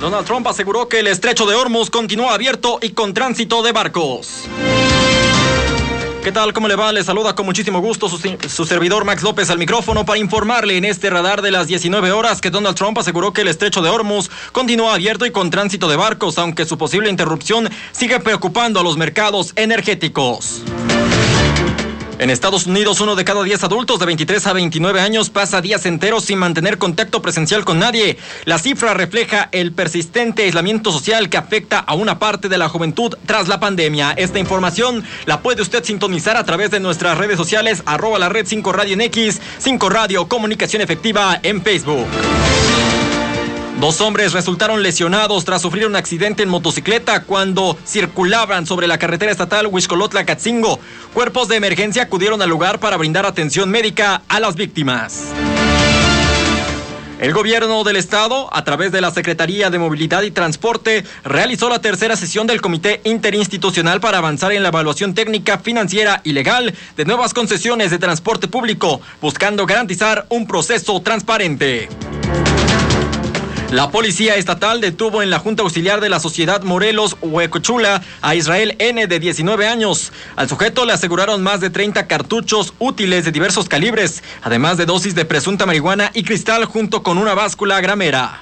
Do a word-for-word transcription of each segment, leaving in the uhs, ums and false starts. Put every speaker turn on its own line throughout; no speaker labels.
Donald Trump aseguró que el estrecho de Hormuz continúa abierto y con tránsito de barcos. ¿Qué tal? ¿Cómo le va? Le saluda con muchísimo gusto su, su servidor Max López al micrófono para informarle en este radar de las diecinueve horas que Donald Trump aseguró que el estrecho de Hormuz continúa abierto y con tránsito de barcos, aunque su posible interrupción sigue preocupando a los mercados energéticos. En Estados Unidos, uno de cada diez adultos de veintitrés a veintinueve años pasa días enteros sin mantener contacto presencial con nadie. La cifra refleja el persistente aislamiento social que afecta a una parte de la juventud tras la pandemia. Esta información la puede usted sintonizar a través de nuestras redes sociales, arroba la red cinco radio en X, cinco Radio Comunicación Efectiva en Facebook. Dos hombres resultaron lesionados tras sufrir un accidente en motocicleta cuando circulaban sobre la carretera estatal Huixcolotla-Catzingo. Cuerpos de emergencia acudieron al lugar para brindar atención médica a las víctimas. El gobierno del estado, a través de la Secretaría de Movilidad y Transporte, realizó la tercera sesión del Comité Interinstitucional para avanzar en la evaluación técnica, financiera y legal de nuevas concesiones de transporte público, buscando garantizar un proceso transparente. La Policía Estatal detuvo en la Junta Auxiliar de la Sociedad Morelos Huecochula a Israel N., de diecinueve años. Al sujeto le aseguraron más de treinta cartuchos útiles de diversos calibres, además de dosis de presunta marihuana y cristal junto con una báscula gramera.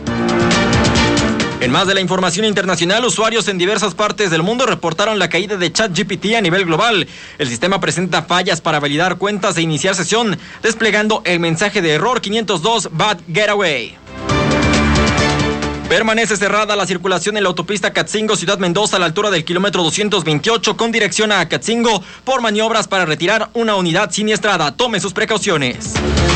En más de la información internacional, usuarios en diversas partes del mundo reportaron la caída de ChatGPT a nivel global. El sistema presenta fallas para validar cuentas e iniciar sesión, desplegando el mensaje de error quinientos dos Bad Getaway. Permanece cerrada la circulación en la autopista Catzingo-Ciudad Mendoza a la altura del kilómetro doscientos veintiocho con dirección a Catzingo por maniobras para retirar una unidad siniestrada. Tome sus precauciones.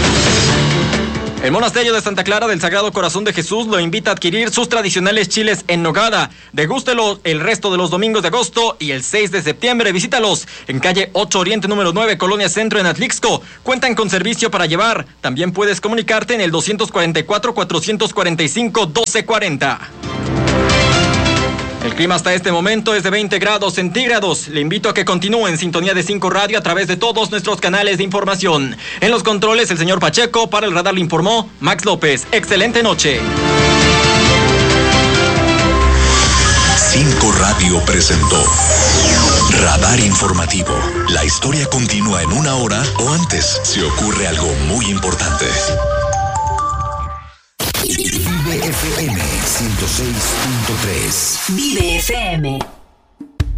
El monasterio de Santa Clara del Sagrado Corazón de Jesús lo invita a adquirir sus tradicionales chiles en nogada. Degústelo el resto de los domingos de agosto y el seis de septiembre. Visítalos en calle ocho Oriente número nueve, Colonia Centro en Atlixco. Cuentan con servicio para llevar. También puedes comunicarte en el doscientos cuarenta y cuatro, cuatrocientos cuarenta y cinco, doce cuarenta. El clima hasta este momento es de veinte grados centígrados. Le invito a que continúe en sintonía de cinco Radio a través de todos nuestros canales de información. En los controles, el señor Pacheco. Para el radar le informó Max López. Excelente noche.
cinco Radio presentó Radar Informativo. La historia continúa en una hora o antes si ocurre algo muy importante.
Vive F M ciento seis punto tres.
Vive F M.